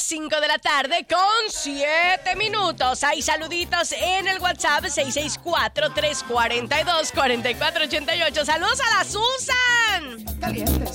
las 5 de la tarde con 7 minutos. Hay saluditos en el WhatsApp 664-342-4488. Saludos a la Susan. Caliente.